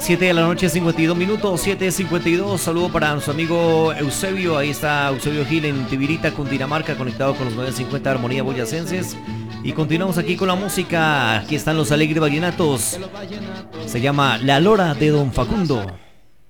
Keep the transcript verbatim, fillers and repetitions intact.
siete de la noche, cincuenta y dos minutos, siete cincuenta y dos. Saludo para nuestro amigo Eusebio. Ahí está Eusebio Gil en Tibirita, Cundinamarca, conectado con los novecientos cincuenta Armonía Boyacenses. Y continuamos aquí con la música. Aquí están los Alegres Vallenatos. Se llama La Lora de Don Facundo.